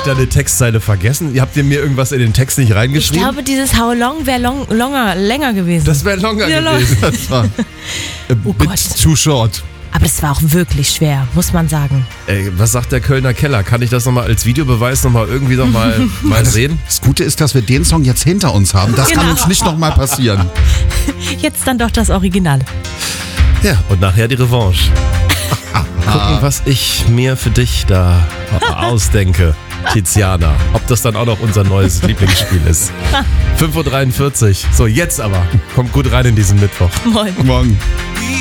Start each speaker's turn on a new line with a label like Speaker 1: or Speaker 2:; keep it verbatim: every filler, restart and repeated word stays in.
Speaker 1: ich da eine Textzeile vergessen? Habt ihr mir irgendwas in den Text nicht
Speaker 2: Ich
Speaker 1: reingeschrieben?
Speaker 2: glaube, dieses How long wäre long, longer, länger gewesen.
Speaker 1: Das wäre longer
Speaker 2: Ja, long.
Speaker 1: gewesen. Das war a
Speaker 2: Oh
Speaker 1: bit
Speaker 2: Gott.
Speaker 1: too short.
Speaker 2: Aber das war auch wirklich schwer, muss man sagen.
Speaker 1: Ey, was sagt der Kölner Keller? Kann ich das nochmal als Videobeweis nochmal irgendwie nochmal mal sehen?
Speaker 3: Das Gute ist, dass wir den Song jetzt hinter uns haben. Das kann
Speaker 2: Genau.
Speaker 3: uns nicht nochmal passieren.
Speaker 2: Jetzt dann doch das Original.
Speaker 1: Ja, und nachher die Revanche. Gucken, was ich mir für dich da ausdenke, Tiziana. Ob das dann auch noch unser neues Lieblingsspiel ist. fünf Uhr dreiundvierzig. So, jetzt aber. Kommt gut rein in diesen Mittwoch.
Speaker 2: Moin.
Speaker 3: Morgen.
Speaker 4: We